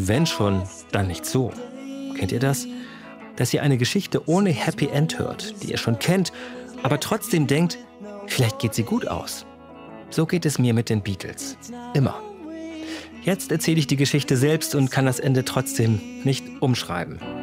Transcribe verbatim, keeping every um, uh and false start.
Und wenn schon, dann nicht so. Kennt ihr das? Dass ihr eine Geschichte ohne Happy End hört, die ihr schon kennt, aber trotzdem denkt, vielleicht geht sie gut aus. So geht es mir mit den Beatles. Immer. Jetzt erzähle ich die Geschichte selbst und kann das Ende trotzdem nicht umschreiben.